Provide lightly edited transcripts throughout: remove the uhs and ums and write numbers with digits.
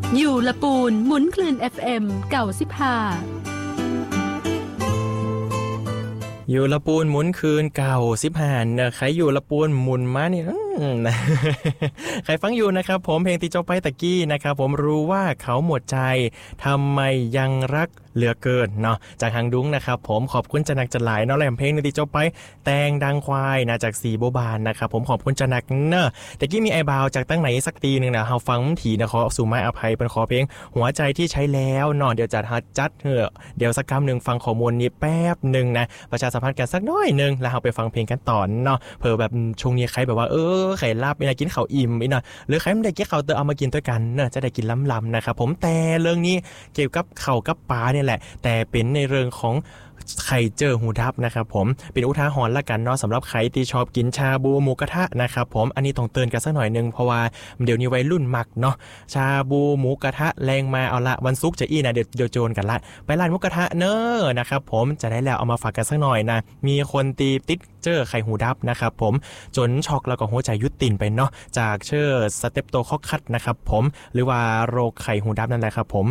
อยู่ละปูนหมุนคลื่น FM 95 อยู่ละปูนหมุนคืนเก่า15เนอะใครอยู่ละปูนหมุนมานี่ใครฟังอยู่นะครับผมเพลงที่จบไปตะกี้นะครับผมรู้ว่าเขาหมดใจทำไมยังรักเหลือเกินเนาะจากหางดุ้งนะครับผมขอบคุณจันนักจันหลายเนาะแหลมเพลงที่จบไปแตงดังควายนะจากสีโบบานนะครับผมขอบคุณจันนักเนอะตะกี้มีไอ้บาวจากตั้งไหนสักทีนึงนะเฮาฟังถีนะขอสู่ไม้อภัยเป็นขอเพลงหัวใจที่ใช้แล้วเนาะเดี๋ยวจัดเดี๋ยวสักคำนึงฟังข้อมูลนี้แป๊บนึงนะประชาสัมพันธ์กันสักน้อยนึงแล้วเฮาไปฟังเพลงกันต่อเนาะเผื่อแบบช่วงนี้ใครแบบว่าไข่ลาบไม่ได้กินข้าวอิ่มอีนะหรือใครไม่ได้กินข้าวเตอเอามากินด้วยกันเนอะจะได้กินล้ำๆนะครับผมแต่เรื่องนี้เกี่ยวกับข้าวกับปลาเนี่ยแหละแต่เป็นในเรื่องของไข่เจอหูดับนะครับผมเป็นอุทาหรณ์ละกันเนาะสำหรับใครที่ชอบกินชาบูหมูกระทะนะครับผมอันนี้ต้องเตือนกันสักหน่อยนึงเพราะว่าเดี๋ยวนี้วัยรุ่นมักเนาะชาบูหมูกระทะแรงมาเอาละวันศุกร์จะอี้นะเดี๋ยวโจรกันละไปร้านหมูกระทะเนอะนะครับผมจะได้แล้วเอามาฝากกันสักหน่อยนะมีคนตีติดเจอไข่หูดับนะครับผมจนช็อกแล้วก็หัวใจยุดติ่นไปเนาะจากเชื่อสเตปโตคอคัสนะครับผมหรือว่าโรคไข่หูดับนั่นแหละครับผม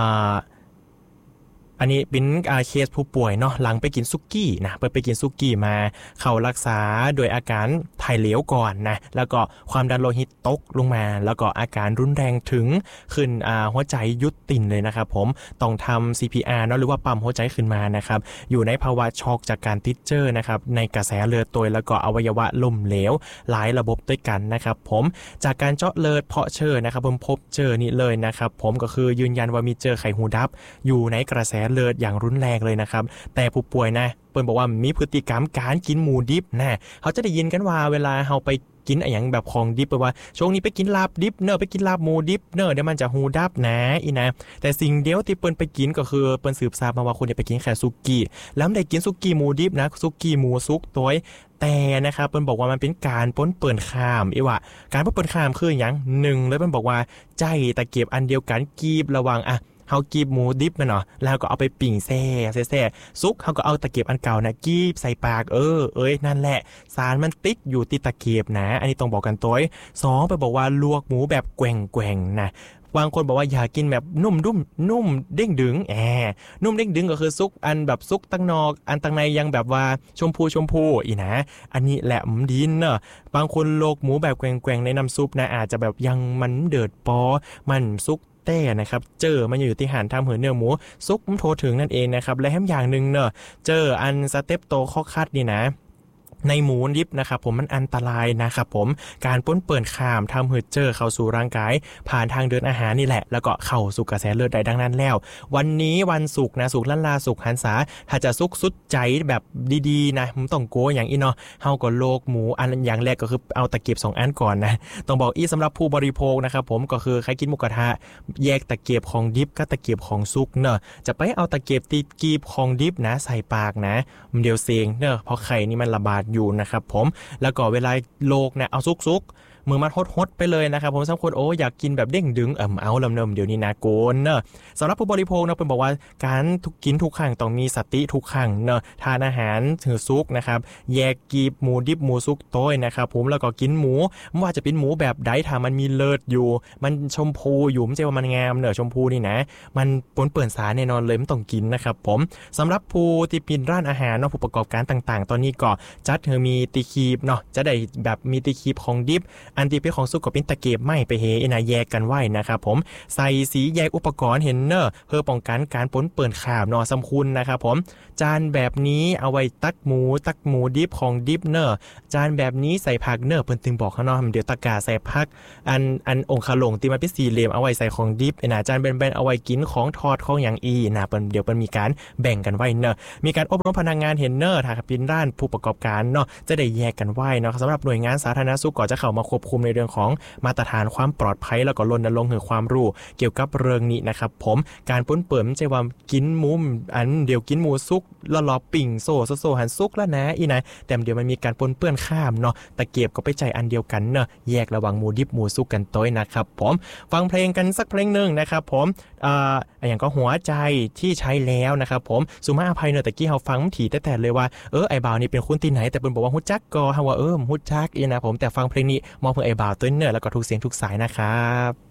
อันนี้เป็นเคสผู้ป่วยเนาะหลังไปกินซุกี้นะไปกินซุกี้มาเข้ารักษาโดยอาการถ่ายเหลวก่อนนะแล้วก็ความดันโลหิตตกลงมาแล้วก็อาการรุนแรงถึงขึ้นหัวใจยุดติ่นเลยนะครับผมต้องทำ CPR เนาะหรือว่าปั๊มหัวใจขึ้นมานะครับอยู่ในภาวะช็อกจากการติดเชื้อนะครับในกระแสเลือดตัวแล้วก็อวัยวะล้มเหลวหลายระบบด้วยกันนะครับผมจากการเจาะเลือดเพาะเชื้อนะครับผมพบเจอนี่เลยนะครับผมก็คือยืนยันว่ามีเจอไข้หูดับอยู่ในกระแสเลือดอย่างรุนแรงเลยนะครับแต่ผู้ป่วยนะเปิ้นบอกว่ามีพฤติกรรมการกินหมูดิบนะเขาจะได้ยินกันว่าเวลาเฮาไปกินอย่างแบบของดิบไปว่าช่วงนี้ไปกินลาบดิบเนอะไปกินลาบหมูดิบเนอะเดี๋ยวมันจะหูดับนะอีนะแต่สิ่งเดียวที่เปิ้นไปกินก็คือเปิ้นสืบทราบมาว่าคนไปกินแค่ซุกี้แล้วไม่ได้กินซุกี้หมูดิบนะซุกี้หมูซุกตัวแต่นะครับเปิ้นบอกว่ามันเป็นการป้นเปิ่นข้ามอีว่าการป้นเปิ่นข้ามคืออย่างหนึ่งเลยเปิ้นบอกว่าใจตะเกียบอันเดียวกันกีบระวังเฮากีบหมูดิบมันเนาะแล้วก็เอาไปปิ่งแซ่ซุกเฮาก็เอาตะเกียบอันเก่านะกีบใส่ปากนั่นแหละสารมันติดอยู่ที่ตะเกียบนะอันนี้ต้องบอกกันตัว2ไปบอกว่าลวกหมูแบบแกว่งนะบางคนบอกว่าอยากกินแบบนุ่มเด้งดึงนุ่มเด้งดึงก็คือซุกอันแบบซุกตั้งนอกอันตั้งในยังแบบว่าชมพูอีนะอันนี้แหละดินเนอะบางคนโลกหมูแบบแกว่งในน้ำซุปนะอาจจะแบบยังมันเดือดปอมันซุกนะครับเจอมันอยู่ที่หันทำเหือเนื้อหมูซุกโทรถึงนั่นเองนะครับและแถมอย่างนึงเนอะเจออันสเตปโตคอคัสนี่นะในหมูดิบนะครับผมมันอันตรายนะครับผมการป้นเปิ่นข้ามทำให้เจอเข้าสู่ร่างกายผ่านทางเดินอาหารนี่แหละแล้วก็เข้าสู่กระแสเลือดได้ดังนั้นแล้ววันนี้วันศุกร์นะศุกร์ล้านลาศุกร์หันษาถ้าจะซุกสุดใจแบบดีๆนะผมต้องโกอย่างอีเนาะเฮาก็โลกหมูอันอย่างแรกก็คือเอาตะเกียบ2อันก่อนนะต้องบอกอีสำหรับผู้บริโภคนะครับผมก็คือใครกินหมูกระทะแยกตะเกียบของดิบกับตะเกียบของซุกเนอะจะไปเอาตะเกียบติดกีบของดิบนะใส่ปากนะเดี๋ยวเสียงเนอะเพราะไข่นี่มันระบาดอยู่นะครับผมแล้วก็เวลาโลกเนี่ยเอาซุกมือมันฮดไปเลยนะครับผมสำหรับคนอยากกินแบบเด้งดึงเอาลำเนิมเดี๋ยวนี้นะโกนเนอะสำหรับผู้บริโภคนะเป็นบอกว่าการกินทุกครั้งต้องมีสติทุกครั้งเนอะทานอาหารถือซุกนะครับแยกกีบหมูดิบหมูซุกต้อยนะครับผมแล้วก็กินหมูไม่ว่าจะเป็นหมูแบบใดถ้ามันมีเลือดอยู่มันชมพูอยู่ไม่ใช่ว่ามันงามเนอะชมพูนี่นะมันปนเปื้อนสารแน่นอนเลยไม่ต้องกินนะครับผมสำหรับผู้ที่ปินร้านอาหารเนาะผู้ประกอบการต่างๆตอนนี้ก็จัดมีตีคีบเนาะจะได้แบบมีตีคีบของดิบอันที่เป็นของซุกก็เป็นตะเกียบไม้ไปนะแยกกันไว้นะครับผมใส่สีแยกอุปกรณ์เห็นเนอร์เพื่อป้องกันการปนเปื้อนข้าวเนาะสำคัญนะครับผมจานแบบนี้เอาไว้ตักหมูดิบของดิบเนอร์จานแบบนี้ใส่ผักเนอร์เพิ่นตึงบอกข้างนอกเดี๋ยวตะกาใส่ผักอันองคาหลงที่มันเป็นสี่เหลี่ยมเอาไว้ใส่ของดิบนะจานแบนๆเอาไว้กินของทอดของอย่างนะเดี๋ยวมันมีการแบ่งกันไว้เนอร์มีการอบรมพนักงานเห็นเนอร์ถ้าเป็นร้านผู้ประกอบการเนาะจะได้แยกกันไว้เนาะสำหรับหน่วยงานสาธารณสุขก็จะเข้ามาควบคุมในเรื่องของมาตรฐานความปลอดภัยแล้วก็รณรงค์ให้ความรู้เกี่ยวกับเรื่องนี้นะครับผมการปนเปื้อนไม่ใช่ว่ากินหมูอันเดี๋ยวกินหมูซุกแล้วรอปิ่งโซ่หันซุกแล้วนะนะแต่เดี๋ยวมันมีการปนเปื้อนข้ามเนาะตะเกียบก็ไปใจอันเดียวกันเนาะแยกระหว่างหมูดิบหมูซุกกันต้อยนะครับผมฟังเพลงกันสักเพลงนึงนะครับผมอย่างก็หัวใจที่ใช้แล้วนะครับผมสุมาอภัยเนาะตะกี้เฮาฟังถี่แต่เลยว่าไอ้บ่าวนี่เป็นคนที่ไหนแต่เปิ้นบอกว่าฮู้จักก็เฮาว่าฮู้จักนะผมแต่ฟังเพลงนี้มองเพิ่นไอ้บ่าวต้นเนอแล้วก็ทุกเสียงทุกสายนะครับ